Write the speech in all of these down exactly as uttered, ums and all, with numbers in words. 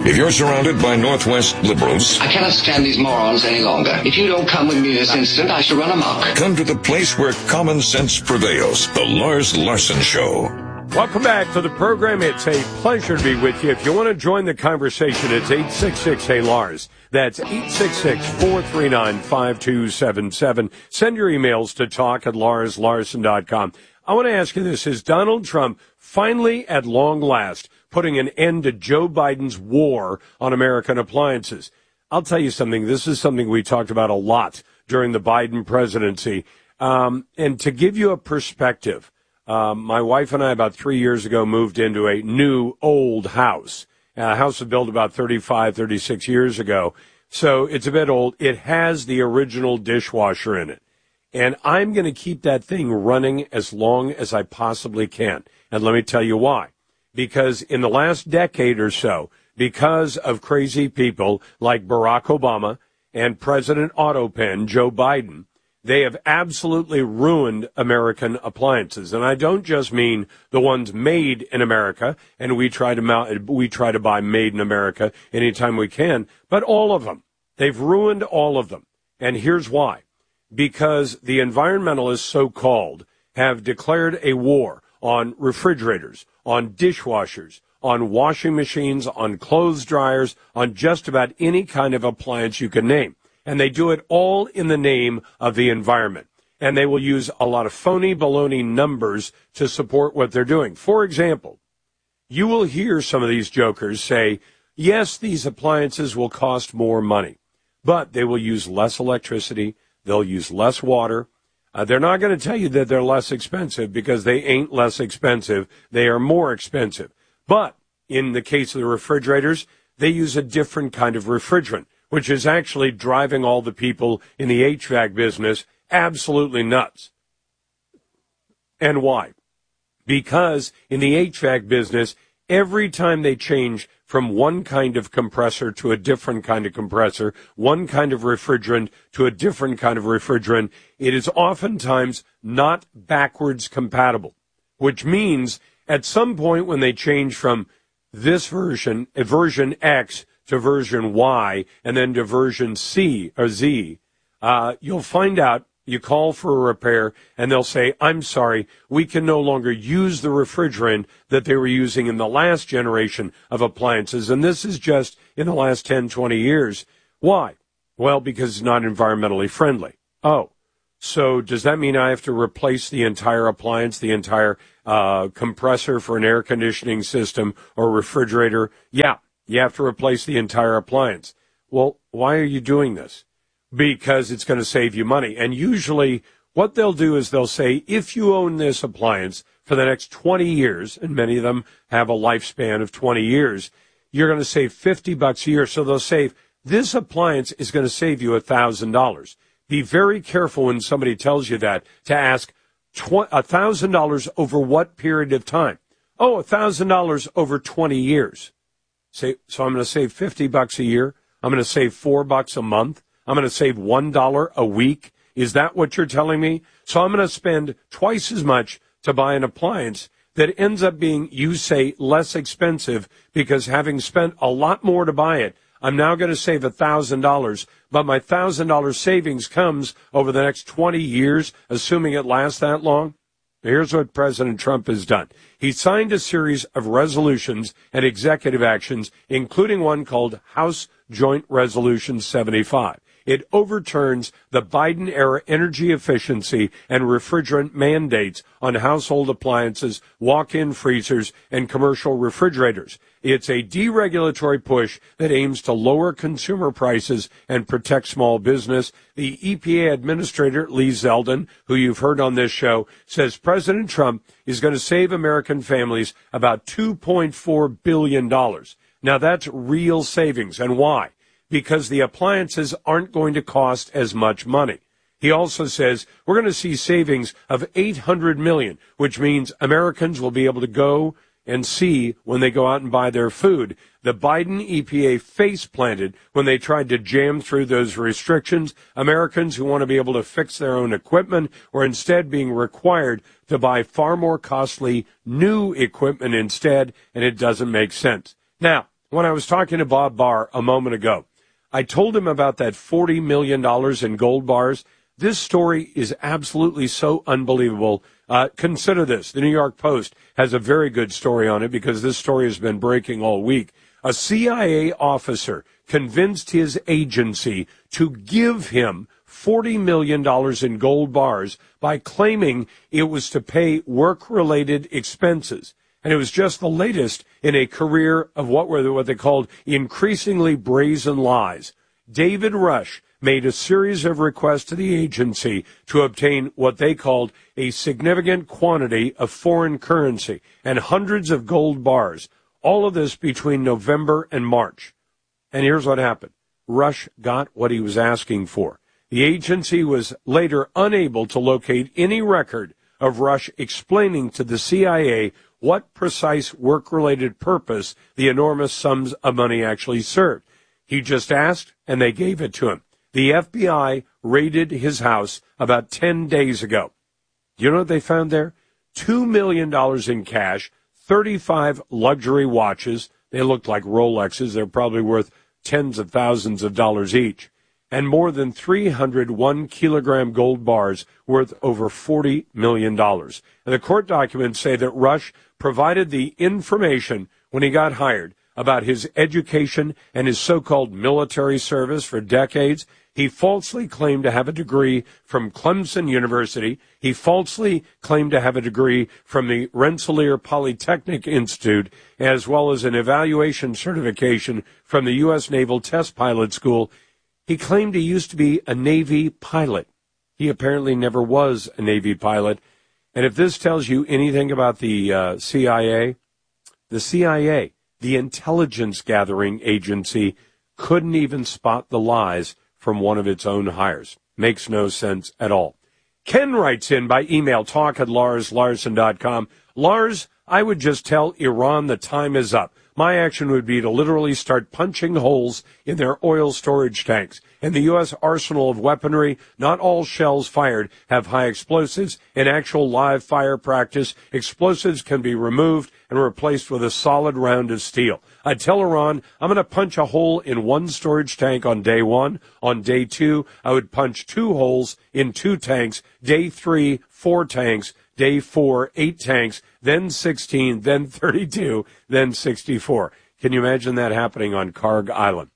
If you're surrounded by Northwest liberals, I cannot stand these morons any longer. If you don't come with me this instant, I shall run amok. Come to the place where common sense prevails. The Lars Larson Show. Welcome back to the program. It's a pleasure to be with you. If you want to join the conversation, it's eight six six, hey Lars. That's eight six six, four three nine, five two seven seven. Send your emails to talk at lars larson dot com. I want to ask you this. Is Donald Trump finally, at long last, putting an end to Joe Biden's war on American appliances? I'll tell you something. This is something we talked about a lot during the Biden presidency. Um, and to give you a perspective, um, my wife and I about three years ago moved into a new old house. A house was built about thirty-five, thirty-six years ago. So it's a bit old. It has the original dishwasher in it. And I'm going to keep that thing running as long as I possibly can. And let me tell you why. Because in the last decade or so, because of crazy people like Barack Obama and President Autopen, Joe Biden, they have absolutely ruined American appliances. And I don't just mean the ones made in America, and we try to mount, we try to buy made in America anytime we can, but all of them. They've ruined all of them. And here's why. Because the environmentalists, so-called, have declared a war on refrigerators, on dishwashers, on washing machines, on clothes dryers, on just about any kind of appliance you can name. And they do it all in the name of the environment. And they will use a lot of phony baloney numbers to support what they're doing. For example, you will hear some of these jokers say, yes, these appliances will cost more money, but they will use less electricity, they'll use less water. Uh, they're not going to tell you that they're less expensive because they ain't less expensive. They are more expensive. But in the case of the refrigerators, they use a different kind of refrigerant, which is actually driving all the people in the H V A C business absolutely nuts. And why? Because in the H V A C business, every time they change from one kind of compressor to a different kind of compressor, one kind of refrigerant to a different kind of refrigerant, it is oftentimes not backwards compatible, which means at some point when they change from this version, version X, to version Y, and then to version C or Z, uh, you'll find out, you call for a repair, and they'll say, I'm sorry, we can no longer use the refrigerant that they were using in the last generation of appliances. And this is just in the last ten, twenty years. Why? Well, because it's not environmentally friendly. Oh, so does that mean I have to replace the entire appliance, the entire uh, compressor for an air conditioning system or refrigerator? Yeah, you have to replace the entire appliance. Well, why are you doing this? Because it's going to save you money. And usually what they'll do is they'll say, if you own this appliance for the next twenty years, and many of them have a lifespan of twenty years, you're going to save fifty bucks a year. So they'll save, this appliance is going to save you one thousand dollars. Be very careful when somebody tells you that to ask one thousand dollars over what period of time? Oh, one thousand dollars over twenty years. Say, so I'm going to save fifty bucks a year. I'm going to save four bucks a month. I'm going to save one dollar a week. Is that what you're telling me? So I'm going to spend twice as much to buy an appliance that ends up being, you say, less expensive because having spent a lot more to buy it, I'm now going to save one thousand dollars. But my one thousand dollars savings comes over the next twenty years, assuming it lasts that long. Here's what President Trump has done. He signed a series of resolutions and executive actions, including one called House Joint Resolution seventy-five. It overturns the Biden-era energy efficiency and refrigerant mandates on household appliances, walk-in freezers, and commercial refrigerators. It's a deregulatory push that aims to lower consumer prices and protect small business. The E P A Administrator, Lee Zeldin, who you've heard on this show, says President Trump is going to save American families about two point four billion dollars. Now, that's real savings. And why? Because the appliances aren't going to cost as much money. He also says we're going to see savings of eight hundred million dollars, which means Americans will be able to go and see when they go out and buy their food. The Biden E P A face planted when they tried to jam through those restrictions. Americans who want to be able to fix their own equipment were instead being required to buy far more costly new equipment instead, and it doesn't make sense. Now, when I was talking to Bob Barr a moment ago. I told him about that forty million dollars in gold bars. This story is absolutely so unbelievable. Uh, consider this. The New York Post has a very good story on it because this story has been breaking all week. A C I A officer convinced his agency to give him forty million dollars in gold bars by claiming it was to pay work-related expenses. And it was just the latest in a career of what were what they called increasingly brazen lies. David Rush made a series of requests to the agency to obtain what they called a significant quantity of foreign currency and hundreds of gold bars. All of this between November and March. And here's what happened. Rush got what he was asking for. The agency was later unable to locate any record of Rush explaining to the C I A what precise work-related purpose the enormous sums of money actually served. He just asked, and they gave it to him. The F B I raided his house about ten days ago. You know what they found there? two million dollars in cash, thirty-five luxury watches. They looked like Rolexes. They're probably worth tens of thousands of dollars each. And more than three hundred one-kilogram gold bars worth over forty million dollars. And the court documents say that Rush provided the information when he got hired about his education and his so-called military service for decades. He falsely claimed to have a degree from Clemson University. He falsely claimed to have a degree from the Rensselaer Polytechnic Institute, as well as an evaluation certification from the U S Naval Test Pilot School. He claimed he used to be a Navy pilot. He apparently never was a Navy pilot. And if this tells you anything about the uh, C I A, the C I A, the intelligence gathering agency, couldn't even spot the lies from one of its own hires. Makes no sense at all. Ken writes in by email, talk at lars larson dot com. Lars, I would just tell Iran the time is up. My action would be to literally start punching holes in their oil storage tanks. In the U S arsenal of weaponry, not all shells fired have high explosives. In actual live fire practice, explosives can be removed and replaced with a solid round of steel. I'd tell Iran, I'm going to punch a hole in one storage tank on day one. On day two, I would punch two holes in two tanks. Day three, four tanks. Day four, eight tanks, then sixteen, then thirty-two, then sixty-four. Can you imagine that happening on Karg Island?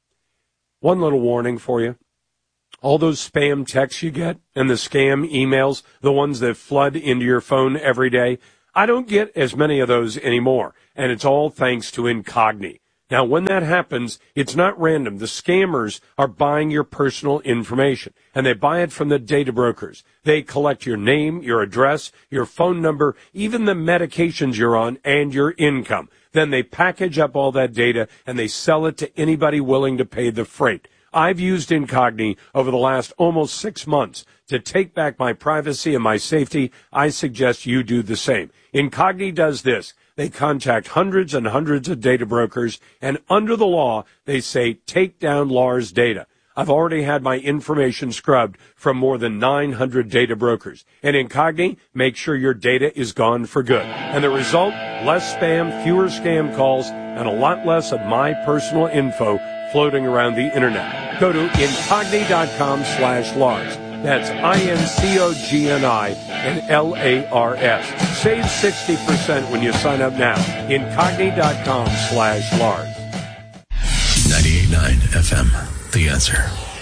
One little warning for you. All those spam texts you get and the scam emails, the ones that flood into your phone every day, I don't get as many of those anymore, and it's all thanks to Incogni. Now, when that happens, it's not random. The scammers are buying your personal information, and they buy it from the data brokers. They collect your name, your address, your phone number, even the medications you're on, and your income. Then they package up all that data, and they sell it to anybody willing to pay the freight. I've used Incogni over the last almost six months to take back my privacy and my safety. I suggest you do the same. Incogni does this. They contact hundreds and hundreds of data brokers, and under the law, they say, take down Lars' data. I've already had my information scrubbed from more than nine hundred data brokers. And Incogni, make sure your data is gone for good. And the result, less spam, fewer scam calls, and a lot less of my personal info floating around the internet. Go to Incogni.com slash Lars. That's I N C O G N I and L A R S. Save sixty percent when you sign up now. Incogni.com slash Lars. ninety-eight point nine F M. The Answer.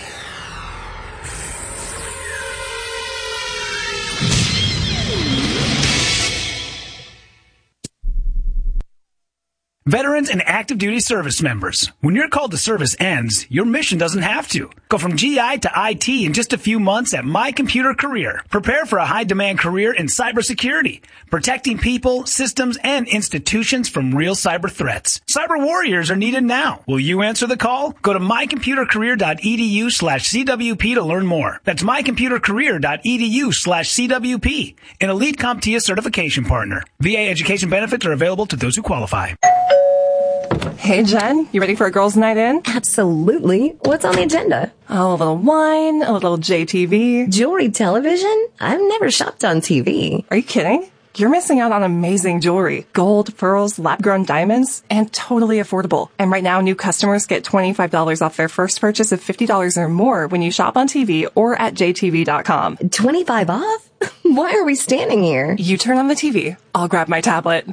Veterans and active duty service members, when your call to service ends, your mission doesn't have to. Go from G I to I T in just a few months at My Computer Career. Prepare for a high-demand career in cybersecurity, protecting people, systems, and institutions from real cyber threats. Cyber warriors are needed now. Will you answer the call? Go to mycomputercareer.edu slash CWP to learn more. That's mycomputercareer.edu slash CWP, an elite CompTIA certification partner. V A education benefits are available to those who qualify. Hey, Jen, you ready for a girls' night in? Absolutely. What's on the agenda? Oh, a little wine, a little J T V. Jewelry television? I've never shopped on T V. Are you kidding? you're missing out on amazing jewelry. Gold, pearls, lab-grown diamonds, and totally affordable. And right now, new customers get twenty-five dollars off their first purchase of fifty dollars or more when you shop on T V or at J T V dot com. twenty-five off? Why are we standing here? You turn on the T V. I'll grab my tablet.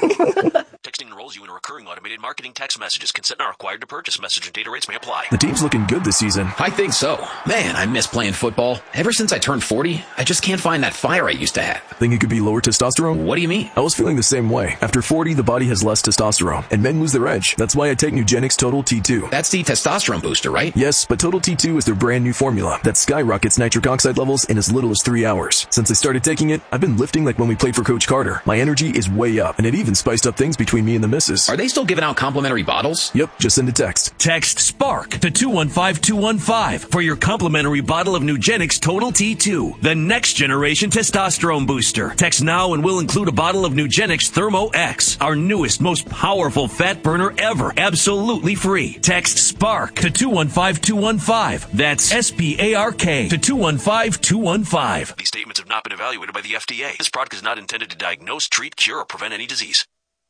Texting enrolls you in a recurring automated marketing text messages. Consent not required to purchase. Message and data rates may apply. The team's looking good this season. I think so. Man, I miss playing football. Ever since I turned forty, I just can't find that fire I used to have. Think it could be lower testosterone? What do you mean? I was feeling the same way. After forty, the body has less testosterone, and men lose their edge. That's why I take Nugenix Total T two. That's the testosterone booster, right? Yes, but Total T two is their brand new formula that skyrockets nitric oxide levels in as little as three hours. Since I started taking it, I've been lifting like when we played for Coach Carter. My energy is way up, and it even spiced up things between me and the missus. Are they still giving out complimentary bottles? Yep, just send a text. Text SPARK to two one five two one five for your complimentary bottle of Nugenix Total T two, the next generation testosterone booster. Text now and we'll include a bottle of Nugenix Thermo X, our newest, most powerful fat burner ever, absolutely free. Text SPARK to two one five two one five. That's S P A R K to two one five two one five. These statements have not been evaluated by the F D A. This product is not intended to diagnose, treat, cure, or prevent any disease.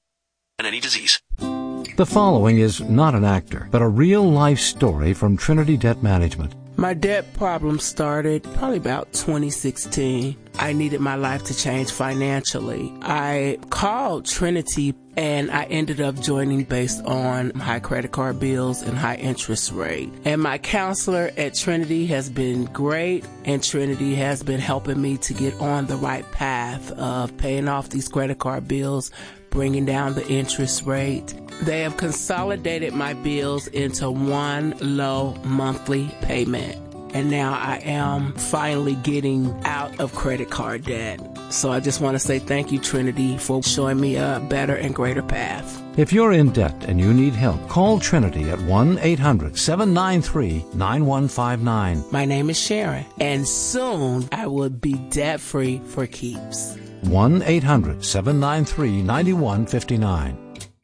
And any disease. The following is not an actor, but a real-life story from Trinity Debt Management. My debt problem started probably about twenty sixteen. I needed my life to change financially. I called Trinity and I ended up joining based on high credit card bills and high interest rate. And my counselor at Trinity has been great, and Trinity has been helping me to get on the right path of paying off these credit card bills, bringing down the interest rate. They have consolidated my bills into one low monthly payment. And now I am finally getting out of credit card debt. So I just want to say thank you, Trinity, for showing me a better and greater path. If you're in debt and you need help, call Trinity at one eight hundred seven nine three nine one five nine. My name is Sharon, and soon I will be debt-free for keeps. one eight hundred seven nine three nine one five nine.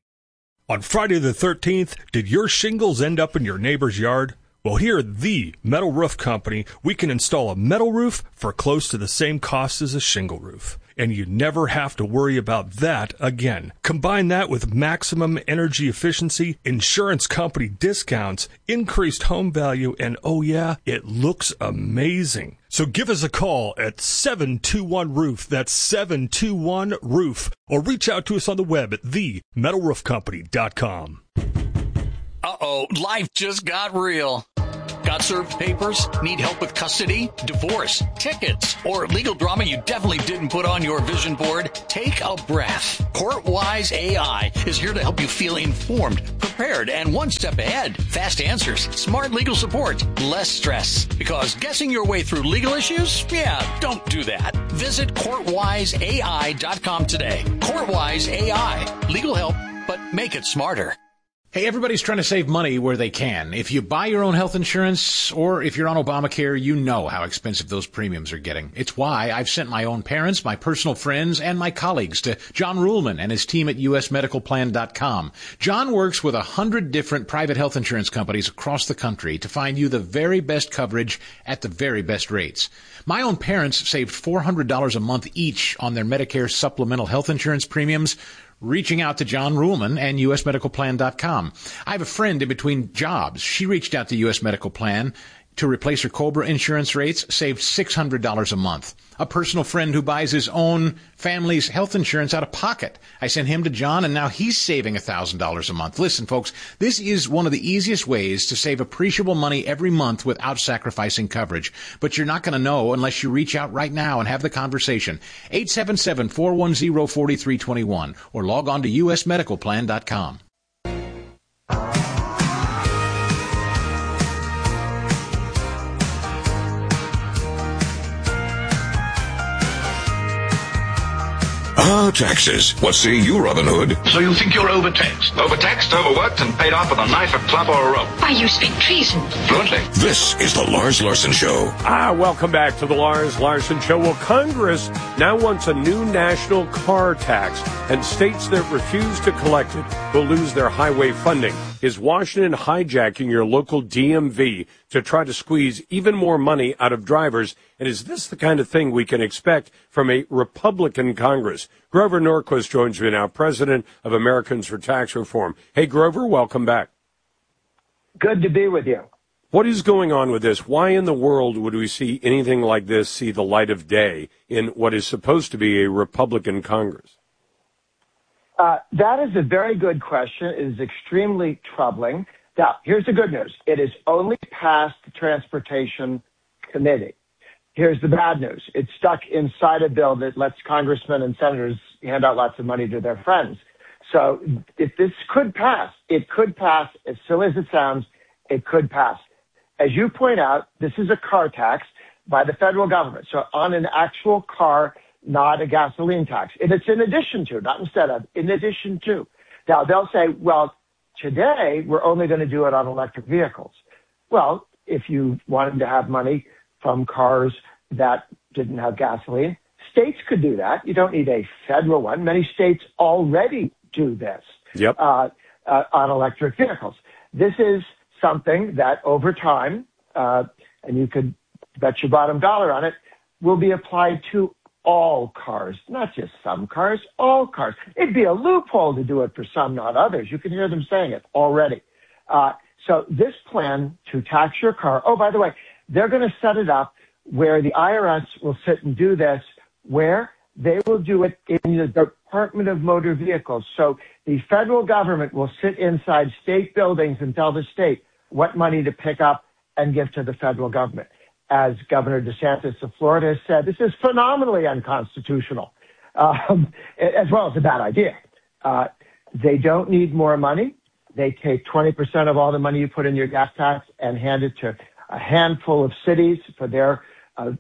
On Friday the thirteenth, did your shingles end up in your neighbor's yard? Well, here at the Metal Roof Company, we can install a metal roof for close to the same cost as a shingle roof. And you never have to worry about that again. Combine that with maximum energy efficiency, insurance company discounts, increased home value, and oh yeah, it looks amazing. So give us a call at seven two one roof. That's seven two one roof. Or reach out to us on the web at the metal roof company dot com. Uh-oh, life just got real. Got served papers? Need help with custody, divorce, tickets, or legal drama you definitely didn't put on your vision board? Take a breath. CourtWise A I is here to help you feel informed, prepared, and one step ahead. Fast answers, smart legal support, less stress. Because guessing your way through legal issues? Yeah, don't do that. Visit court wise A I dot com today. CourtWise A I. Legal help, but make it smarter. Hey, everybody's trying to save money where they can. If you buy your own health insurance or if you're on Obamacare, you know how expensive those premiums are getting. It's why I've sent my own parents, my personal friends, and my colleagues to John Ruhlman and his team at U S medical plan dot com. John works with a hundred different private health insurance companies across the country to find you the very best coverage at the very best rates. My own parents saved four hundred dollars a month each on their Medicare supplemental health insurance premiums, reaching out to John Ruhlman and U S medical plan dot com. I have a friend in between jobs. She reached out to U S Medical Plan to replace her COBRA insurance rates, saved six hundred dollars a month. A personal friend who buys his own family's health insurance out of pocket. I sent him to John, and now he's saving one thousand dollars a month. Listen, folks, this is one of the easiest ways to save appreciable money every month without sacrificing coverage. But you're not going to know unless you reach out right now and have the conversation. eight seven seven, four one zero, four three two one or log on to U S medical plan dot com. Ah, taxes. What say you, Robin Hood? So you think you're overtaxed? Overtaxed, overworked, and paid off with a knife, a club, or a rope? Why, you speak treason. Fluently. This is the Lars Larson Show. Ah, welcome back to the Lars Larson Show. Well, Congress now wants a new national car tax, and states that refuse to collect it will lose their highway funding. Is Washington hijacking your local D M V to try to squeeze even more money out of drivers? And is this the kind of thing we can expect from a Republican Congress? Grover Norquist joins me now, president of Americans for Tax Reform. Hey, Grover, welcome back. Good to be with you. What is going on with this? Why in the world would we see anything like this see the light of day in what is supposed to be a Republican Congress? Uh, that is a very good question. It is extremely troubling. Now, here's the good news. It is only passed the Transportation Committee. Here's the bad news. It's stuck inside a bill that lets congressmen and senators hand out lots of money to their friends. So if this could pass, it could pass. As silly as it sounds, it could pass. As you point out, this is a car tax by the federal government. So on an actual car, not a gasoline tax. And it's in addition to, not instead of, in addition to. Now, they'll say, well, today we're only going to do it on electric vehicles. Well, if you wanted to have money from cars that didn't have gasoline, states could do that. You don't need a federal one. Many states already do this yep. uh, uh, on electric vehicles. This is something that over time, uh, and you could bet your bottom dollar on it, will be applied to all cars, not just some cars, all cars. It'd be a loophole to do it for some, not others. You can hear them saying it already. Uh, so this plan to tax your car, oh, by the way, they're going to set it up where the I R S will sit and do this, where they will do it in the Department of Motor Vehicles. So the federal government will sit inside state buildings and tell the state what money to pick up and give to the federal government. As Governor DeSantis of Florida has said, this is phenomenally unconstitutional, um, as well as a bad idea. Uh, they don't need more money. They take twenty percent of all the money you put in your gas tax and hand it to a handful of cities for their uh,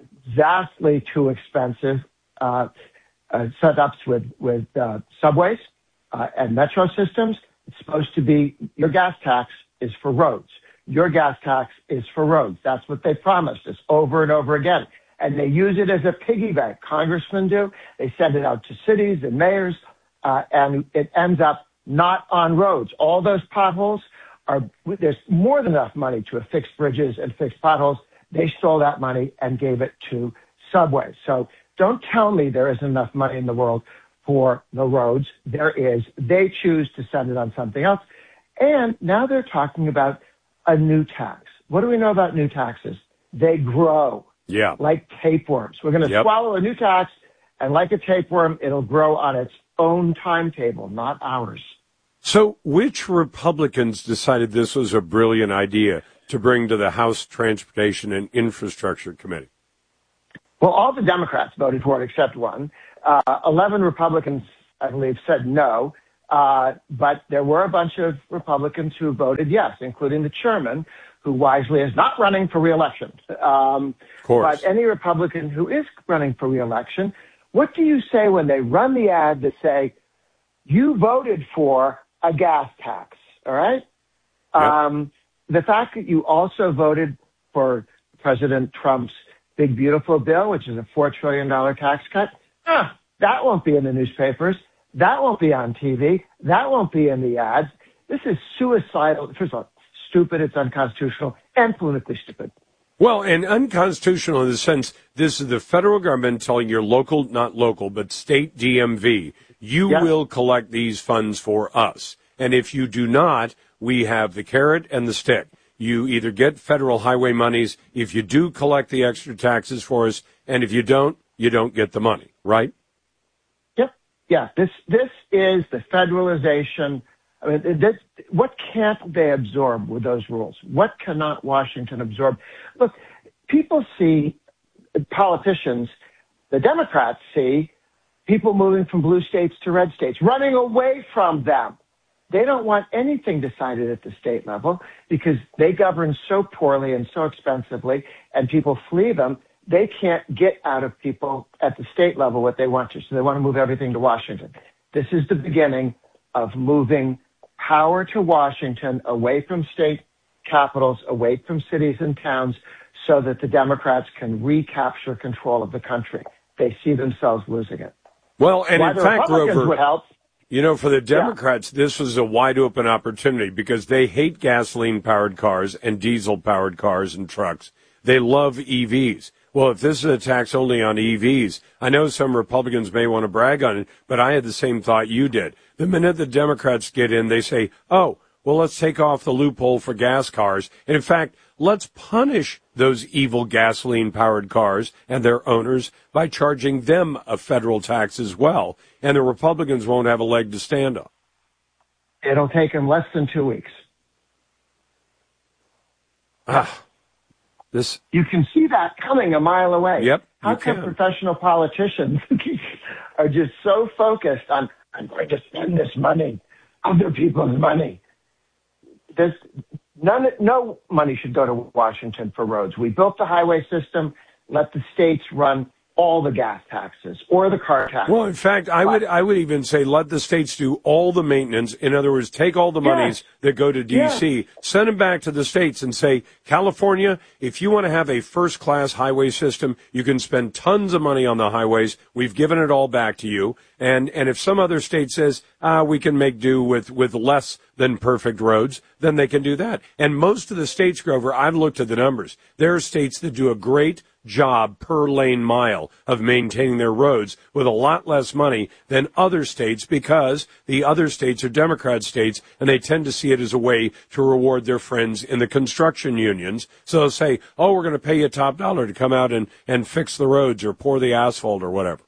vastly too expensive uh, uh, setups with, with uh, subways uh, and metro systems. It's supposed to be your gas tax is for roads. Your gas tax is for roads. That's what they promised us over and over again. And they use it as a piggy bank. Congressmen do. They send it out to cities and mayors, uh, and it ends up not on roads. All those potholes are, there's more than enough money to fix bridges and fix potholes. They stole that money and gave it to subways. So don't tell me there isn't enough money in the world for the roads. There is. They choose to send it on something else. And now they're talking about a new tax. What do we know about new taxes? They grow. Yeah. Like tapeworms. We're going to yep. swallow a new tax, and like a tapeworm, it'll grow on its own timetable, not ours. So which Republicans decided this was a brilliant idea to bring to the House Transportation and Infrastructure Committee? Well, all the Democrats voted for it except one. Uh, eleven Republicans, I believe, said no. Uh, but there were a bunch of Republicans who voted yes, including the chairman, who wisely is not running for re-election. Um, of course. But any Republican who is running for re-election, what do you say when they run the ad that say, you voted for a gas tax, all right? Yep. Um, the fact that you also voted for President Trump's big, beautiful bill, which is a four trillion dollars tax cut, ah, that won't be in the newspapers. That won't be on T V. That won't be in the ads. This is suicidal. First of all, stupid. It's unconstitutional and politically stupid. Well, and unconstitutional in the sense this is the federal government telling your local, not local, but state D M V, you yeah. will collect these funds for us. And if you do not, we have the carrot and the stick. You either get federal highway monies if you do collect the extra taxes for us, and if you don't, you don't get the money, right? Yeah, this this is the federalization. I mean, this, what can't they absorb with those rules? What cannot Washington absorb? Look, people see politicians, the Democrats see people moving from blue states to red states, running away from them. They don't want anything decided at the state level because they govern so poorly and so expensively, and people flee them. They can't get out of people at the state level what they want to, so they want to move everything to Washington. This is the beginning of moving power to Washington, away from state capitals, away from cities and towns, so that the Democrats can recapture control of the country. They see themselves losing it. Well, and Why in the fact, Republicans Grover, would help. You know, for the Democrats, yeah. this was a wide-open opportunity because they hate gasoline-powered cars and diesel-powered cars and trucks. They love E Vs. Well, if this is a tax only on E Vs, I know some Republicans may want to brag on it, but I had the same thought you did. The minute the Democrats get in, they say, oh, well, let's take off the loophole for gas cars. And in fact, let's punish those evil gasoline-powered cars and their owners by charging them a federal tax as well. And the Republicans won't have a leg to stand on. It'll take them less than two weeks. Ah, this. You can see that coming a mile away. Yep. How come can. professional politicians are just so focused on, I'm going to spend this money, other people's money? There's none, no money should go to Washington for roads. We built the highway system. Let the states run all the gas taxes or the car taxes. Well, in fact, I would I would even say let the states do all the maintenance. In other words, take all the monies yes. that go to D C, yes. send them back to the states and say, California, if you want to have a first-class highway system, you can spend tons of money on the highways. We've given it all back to you. And and if some other state says, ah, we can make do with, with less than perfect roads, then they can do that. And most of the states, Grover, I've looked at the numbers. There are states that do a great job per lane mile of maintaining their roads with a lot less money than other states because the other states are Democrat states and they tend to see it as a way to reward their friends in the construction unions. So they'll say, oh, we're going to pay you top dollar to come out and, and fix the roads or pour the asphalt or whatever.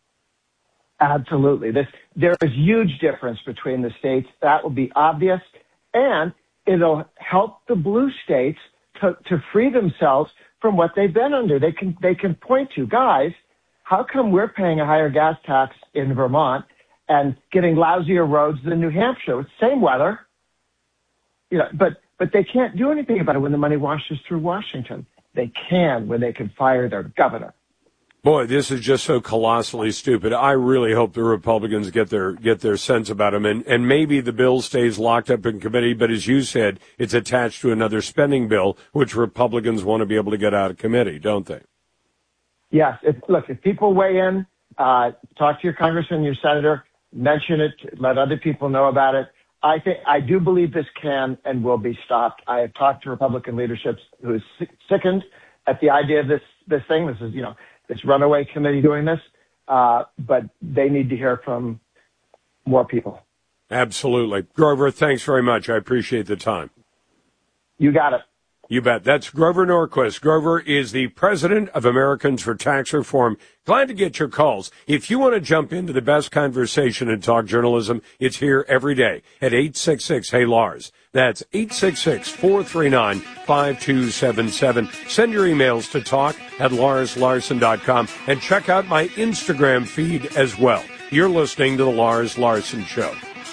Absolutely. This, there is huge difference between the states. That will be obvious. And it'll help the blue states to, to free themselves from what they've been under. They can, they can point to, guys, how come we're paying a higher gas tax in Vermont and getting lousier roads than New Hampshire? It's the same weather. You know, but, but they can't do anything about it when the money washes through Washington. They can when they can fire their governor. Boy, this is just so colossally stupid. I really hope the Republicans get their get their sense about them, and, and maybe the bill stays locked up in committee, but as you said, it's attached to another spending bill, which Republicans want to be able to get out of committee, don't they? Yes. If, look, if people weigh in, uh, talk to your congressman, your senator, mention it, let other people know about it. I think I do believe this can and will be stopped. I have talked to Republican leaderships who is sickened at the idea of this this thing. This is, you know, this runaway committee doing this, uh, but they need to hear from more people. Absolutely. Grover, thanks very much. I appreciate the time. You got it. You bet. That's Grover Norquist. Grover is the president of Americans for Tax Reform. Glad to get your calls. If you want to jump into the best conversation and talk journalism, it's here every day at eight six six, hey Lars. That's eight six six, four three nine, five two seven seven. Send your emails to talk at lars larson dot com and check out my Instagram feed as well. You're listening to The Lars Larson Show.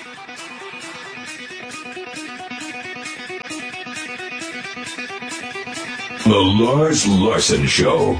The Lars Larson Show.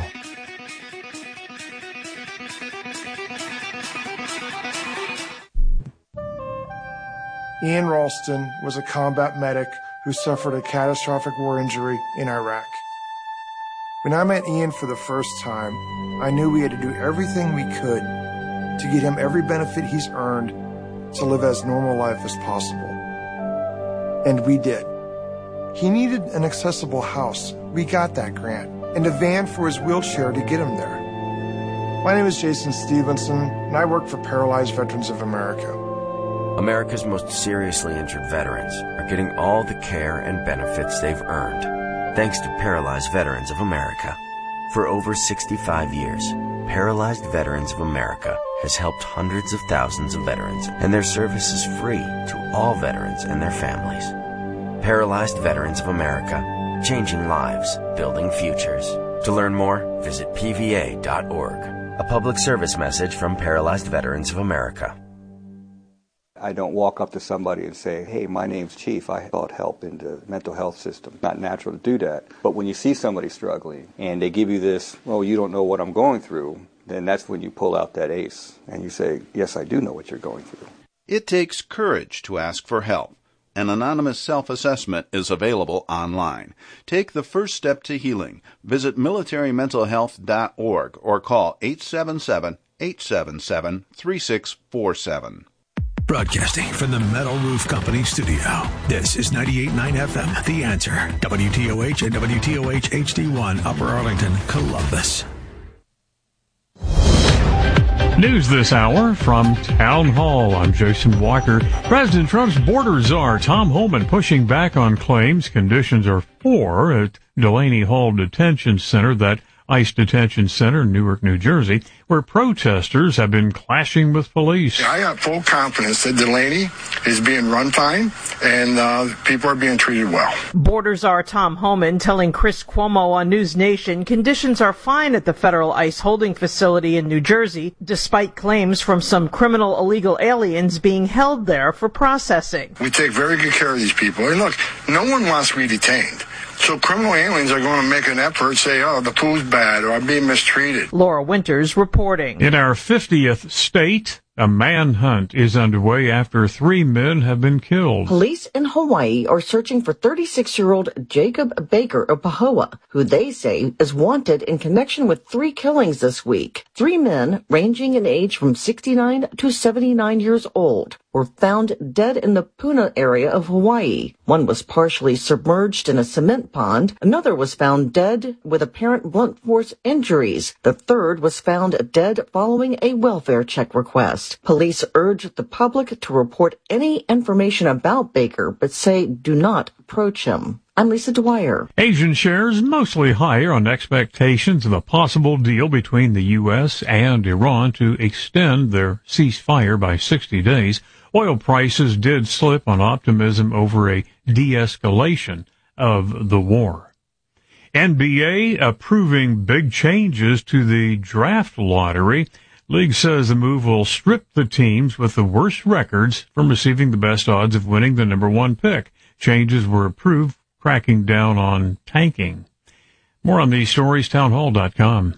Ian Ralston was a combat medic who suffered a catastrophic war injury in Iraq. When I met Ian for the first time, I knew we had to do everything we could to get him every benefit he's earned to live as normal life as possible. And we did. He needed an accessible house. We got that grant. And a van for his wheelchair to get him there. My name is Jason Stevenson, and I work for Paralyzed Veterans of America. America's most seriously injured veterans are getting all the care and benefits they've earned, thanks to Paralyzed Veterans of America. For over sixty-five years, Paralyzed Veterans of America has helped hundreds of thousands of veterans, and their service is free to all veterans and their families. Paralyzed Veterans of America, changing lives, building futures. To learn more, visit P V A dot org. A public service message from Paralyzed Veterans of America. I don't walk up to somebody and say, hey, my name's Chief, I sought help in the mental health system. Not natural to do that. But when you see somebody struggling and they give you this, well, you don't know what I'm going through, then that's when you pull out that ace and you say, yes, I do know what you're going through. It takes courage to ask for help. An anonymous self-assessment is available online. Take the first step to healing. Visit military mental health dot org or call eight seven seven, eight seven seven, three six four seven. Broadcasting from the Metal Roof Company studio, this is ninety-eight point nine F M, The Answer, W T O H and W T O H H D one, Upper Arlington, Columbus. News this hour from Town Hall. I'm Jason Walker. President Trump's border czar, Tom Homan, pushing back on claims conditions are poor at Delaney Hall Detention Center, that ICE detention center in Newark, New Jersey, where protesters have been clashing with police. I got full confidence that Delaney is being run fine and uh, people are being treated well. Border czar Tom Homan telling Chris Cuomo on News Nation conditions are fine at the federal ICE holding facility in New Jersey, despite claims from some criminal illegal aliens being held there for processing. We take very good care of these people. And look, no one wants to be detained. So criminal aliens are going to make an effort, say, oh, the food's bad or I'm being mistreated. Laura Winters reporting. In our fiftieth state, a manhunt is underway after three men have been killed. Police in Hawaii are searching for thirty-six-year-old Jacob Baker of Pahoa, who they say is wanted in connection with three killings this week. Three men, ranging in age from sixty-nine to seventy-nine years old, were found dead in the Puna area of Hawaii. One was partially submerged in a cement pond. Another was found dead with apparent blunt force injuries. The third was found dead following a welfare check request. Police urge the public to report any information about Baker, but say do not approach him. I'm Lisa Dwyer. Asian shares mostly higher on expectations of a possible deal between the U S and Iran to extend their ceasefire by sixty days. Oil prices did slip on optimism over a de-escalation of the war. N B A approving big changes to the draft lottery. League says the move will strip the teams with the worst records from receiving the best odds of winning the number one pick. Changes were approved, cracking down on tanking. More on these stories, townhall dot com.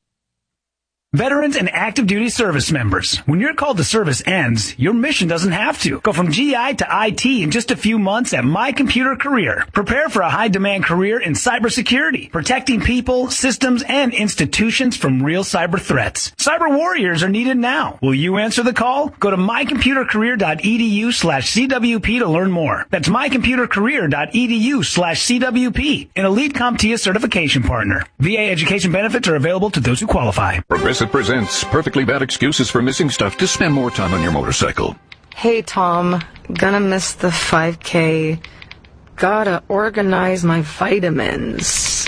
Veterans and active duty service members. When your call to service ends, your mission doesn't have to. Go from G I to I T in just a few months at My Computer Career. Prepare for a high-demand career in cybersecurity, protecting people, systems, and institutions from real cyber threats. Cyber warriors are needed now. Will you answer the call? Go to mycomputercareer.edu slash CWP to learn more. That's mycomputercareer.edu slash CWP, an elite CompTIA certification partner. V A education benefits are available to those who qualify. Progressive presents Perfectly Bad Excuses for Missing Stuff to Spend More Time on Your Motorcycle. Hey, Tom. Gonna miss the five K. Gotta organize my vitamins.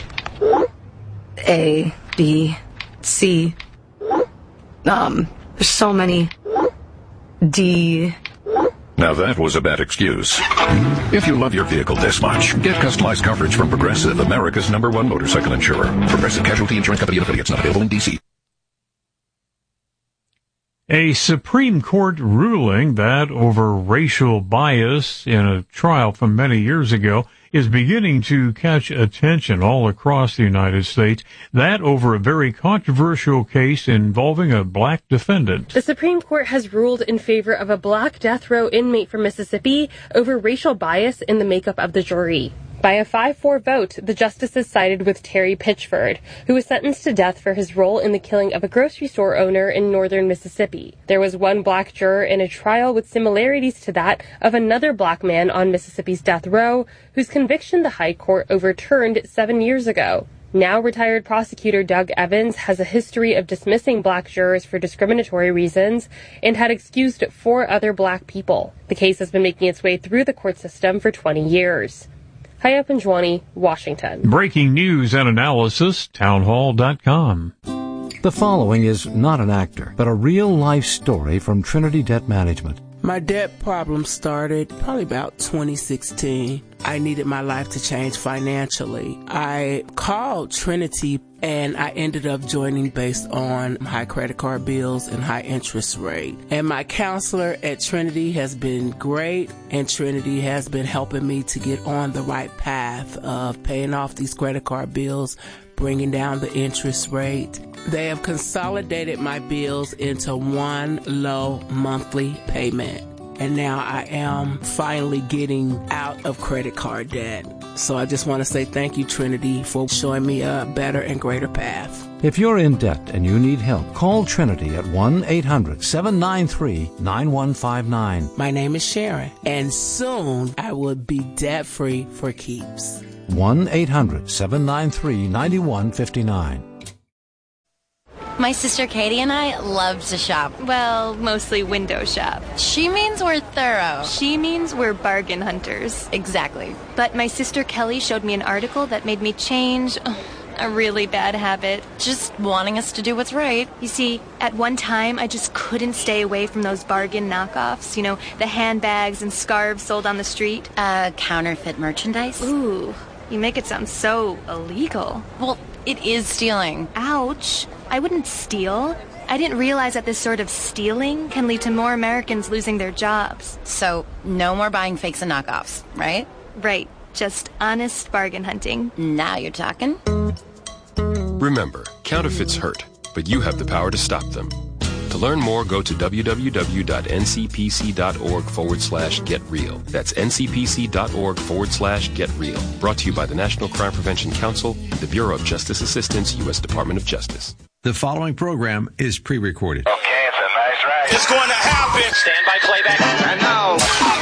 A, B, C. Um, there's so many. D. Now that was a bad excuse. If you love your vehicle this much, get customized coverage from Progressive, America's number one motorcycle insurer. Progressive Casualty Insurance Company and affiliates, not available in D C. A Supreme Court ruling that over racial bias in a trial from many years ago is beginning to catch attention all across the United States. That over a very controversial case involving a black defendant. The Supreme Court has ruled in favor of a black death row inmate from Mississippi over racial bias in the makeup of the jury. By a five four vote, the justices sided with Terry Pitchford, who was sentenced to death for his role in the killing of a grocery store owner in northern Mississippi. There was one black juror in a trial with similarities to that of another black man on Mississippi's death row, whose conviction the High Court overturned seven years ago. Now retired prosecutor Doug Evans has a history of dismissing black jurors for discriminatory reasons and had excused four other black people. The case has been making its way through the court system for twenty years. Hayat Panjwani, Washington. Breaking news and analysis, townhall dot com. The following is not an actor, but a real-life story from Trinity Debt Management. My debt problem started probably about twenty sixteen. I needed my life to change financially. I called Trinity and I ended up joining based on high credit card bills and high interest rate. And my counselor at Trinity has been great, and Trinity has been helping me to get on the right path of paying off these credit card bills, bringing down the interest rate. They have consolidated my bills into one low monthly payment. and now I am finally getting out of credit card debt. So I just want to say thank you, Trinity, for showing me a better and greater path. If you're in debt and you need help, call Trinity at one eight hundred seven nine three nine one five nine. My name is Sharon, and soon I will be debt-free for keeps. one eight hundred seven nine three nine one five nine. My sister Katie and I love to shop. Well, mostly window shop. She means we're thorough. She means we're bargain hunters. Exactly. But my sister Kelly showed me an article that made me change a really bad habit. Just wanting us to do what's right. You see, at one time, I just couldn't stay away from those bargain knockoffs. You know, the handbags and scarves sold on the street. Uh, counterfeit merchandise? Ooh, you make it sound so illegal. Well, it is stealing. Ouch. I wouldn't steal. I didn't realize that this sort of stealing can lead to more Americans losing their jobs. So, no more buying fakes and knockoffs, right? Right. Just honest bargain hunting. Now you're talking. Remember, counterfeits hurt, but you have the power to stop them. To learn more, go to www.ncpc.org forward slash get real. That's ncpc.org forward slash get real. Brought to you by the National Crime Prevention Council and the Bureau of Justice Assistance, U S Department of Justice. The following program is pre-recorded. Okay, it's a nice ride. It's going to happen. Stand by playback. And now,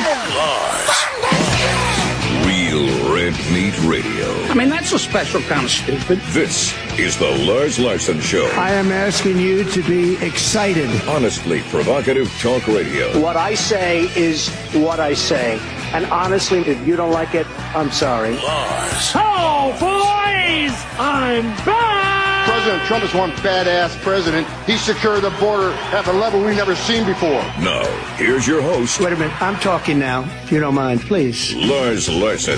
Lars. Real Red Meat Radio. I mean, that's a special kind of stupid. This is the Lars Larson Show. I am asking you to be excited. Honestly provocative talk radio. What I say is what I say. And honestly, if you don't like it, I'm sorry. Lars. Oh, boys! I'm back! President Trump is one badass president. He secured the border at a level we've never seen before. Now, here's your host. Wait a minute. I'm talking now, if you don't mind, please. Lars Larson.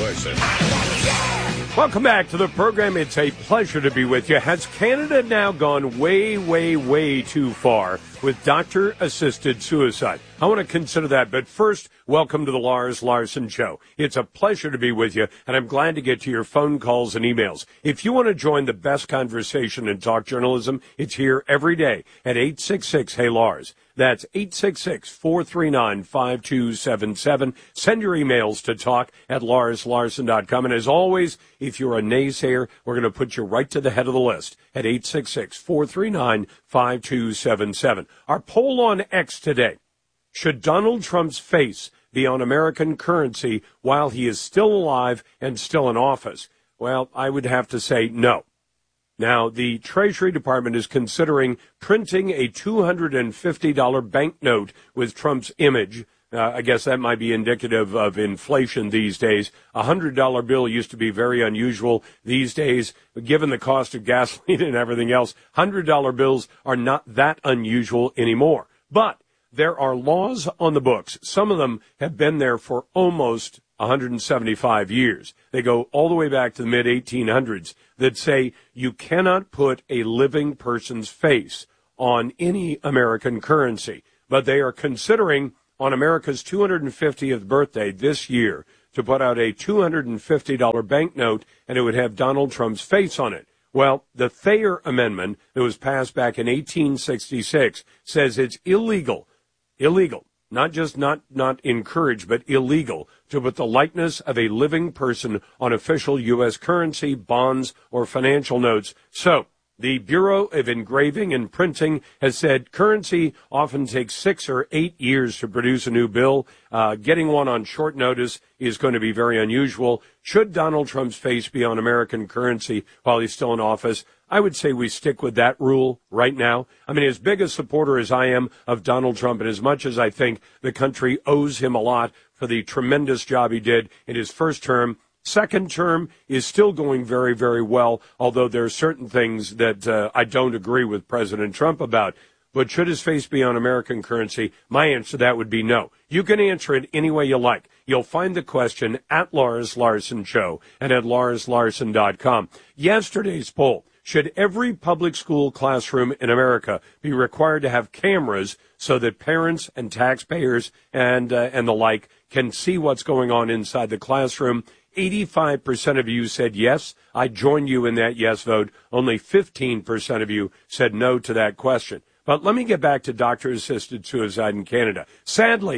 Welcome back to the program. It's a pleasure to be with you. Has Canada now gone way, way, way too far with doctor-assisted suicide? I want to consider that. But first, welcome to the Lars Larson Show. It's a pleasure to be with you, and I'm glad to get to your phone calls and emails. If you want to join the best conversation in talk journalism, it's here every day at eight six six, hey Lars. That's eight six six, four three nine, five two seven seven. Send your emails to talk at lars larson dot com. And as always, if you're a naysayer, we're going to put you right to the head of the list at eight six six, four three nine, five two seven seven. Our poll on X today. Should Donald Trump's face be on American currency while he is still alive and still in office? Well, I would have to say no. Now, the Treasury Department is considering printing a two hundred fifty dollars banknote with Trump's image. Uh, I guess that might be indicative of inflation these days. A one hundred dollars bill used to be very unusual these days. Given the cost of gasoline and everything else, one hundred dollars bills are not that unusual anymore. But there are laws on the books. Some of them have been there for almost one hundred seventy-five years. They go all the way back to the mid eighteen hundreds that say you cannot put a living person's face on any American currency. But they are considering on America's two hundred fiftieth birthday this year to put out a two hundred fifty dollars banknote, and it would have Donald Trump's face on it. Well, the Thayer Amendment that was passed back in eighteen sixty-six says it's illegal, illegal, not just not, not encouraged, but illegal to put the likeness of a living person on official U S currency, bonds, or financial notes. So the Bureau of Engraving and Printing has said currency often takes six or eight years to produce a new bill. Uh, getting one on short notice is going to be very unusual. Should Donald Trump's face be on American currency while he's still in office? I would say we stick with that rule right now. I mean, as big a supporter as I am of Donald Trump, and as much as I think the country owes him a lot for the tremendous job he did in his first term, second term is still going very, very well, although there are certain things that uh, I don't agree with President Trump about. But should his face be on American currency? My answer to that would be no. You can answer it any way you like. You'll find the question at Lars Larson Show and at lars larson dot com. Yesterday's poll. Should every public school classroom in America be required to have cameras so that parents and taxpayers and uh, and the like can see what's going on inside the classroom? eighty-five percent of you said yes. I join you in that yes vote. Only fifteen percent of you said no to that question. But let me get back to doctor-assisted suicide in Canada. Sadly,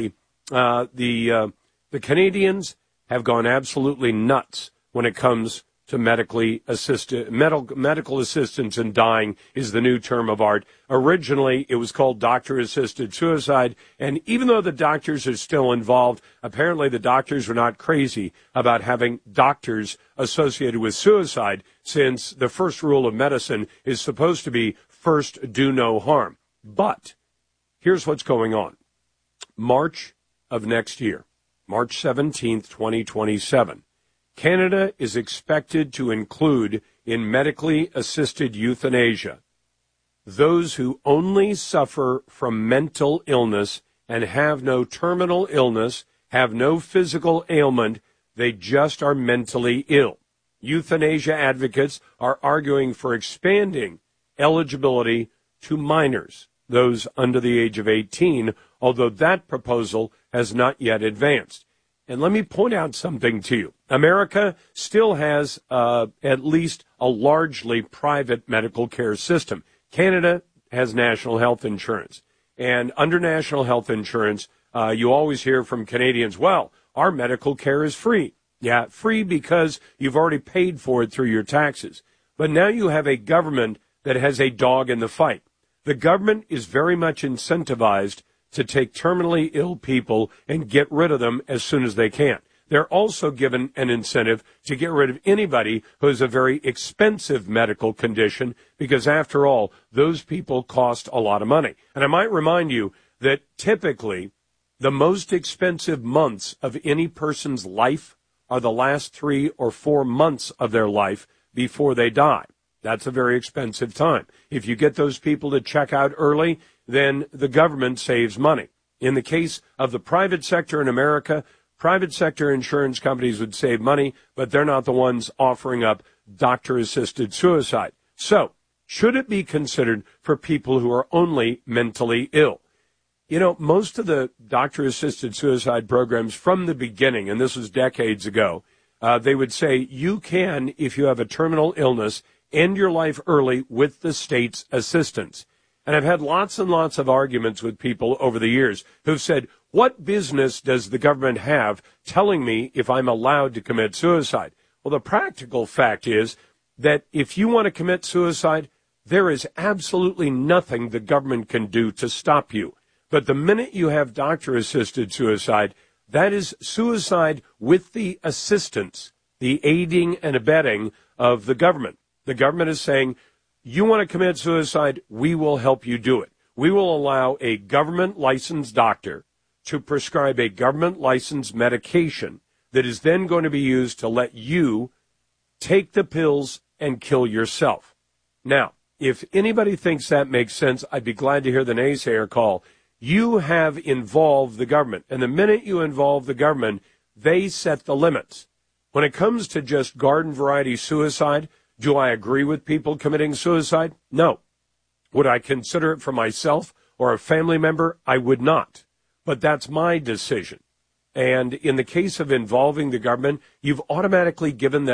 Uh, the uh, the Canadians have gone absolutely nuts when it comes to medically assisted medical medical assistance in dying is the new term of art. Originally, it was called doctor-assisted suicide, and even though the doctors are still involved, apparently the doctors were not crazy about having doctors associated with suicide, since the first rule of medicine is supposed to be first do no harm. But here's what's going on. March of next year, March seventeenth, twenty twenty-seven, Canada is expected to include in medically assisted euthanasia those who only suffer from mental illness and have no terminal illness, have no physical ailment, they just are mentally ill. Euthanasia advocates are arguing for expanding eligibility to minors, those under the age of eighteen, although that proposal has not yet advanced. And let me point out something to you. America still has uh, at least a largely private medical care system. Canada has national health insurance. And under national health insurance, uh, you always hear from Canadians, well, our medical care is free. Yeah, free because you've already paid for it through your taxes. But now you have a government that has a dog in the fight. The government is very much incentivized to take terminally ill people and get rid of them as soon as they can. They're also given an incentive to get rid of anybody who has a very expensive medical condition, because after all, those people cost a lot of money. And I might remind you that typically the most expensive months of any person's life are the last three or four months of their life before they die. That's a very expensive time. If you get those people to check out early, then the government saves money. In the case of the private sector in America, private sector insurance companies would save money, but they're not the ones offering up doctor-assisted suicide. So, should it be considered for people who are only mentally ill? You know, most of the doctor-assisted suicide programs from the beginning, and this was decades ago, uh, they would say you can, if you have a terminal illness, end your life early with the state's assistance. And I've had lots and lots of arguments with people over the years who've said, what business does the government have telling me if I'm allowed to commit suicide? Well, the practical fact is that if you want to commit suicide, there is absolutely nothing the government can do to stop you. But the minute you have doctor-assisted suicide, that is suicide with the assistance, the aiding and abetting of the government. The government is saying, you want to commit suicide, we will help you do it. We will allow a government-licensed doctor to prescribe a government-licensed medication that is then going to be used to let you take the pills and kill yourself. Now, if anybody thinks that makes sense, I'd be glad to hear the naysayer call. You have involved the government, and the minute you involve the government, they set the limits. When it comes to just garden-variety suicide, do I agree with people committing suicide? No. Would I consider it for myself or a family member? I would not. But that's my decision. And in the case of involving the government, you've automatically given them